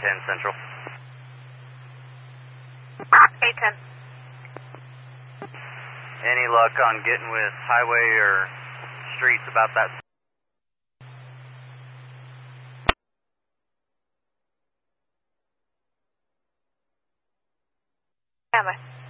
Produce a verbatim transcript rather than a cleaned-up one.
ten Central. eight ten. Any luck on getting with highway or streets about that? Standby.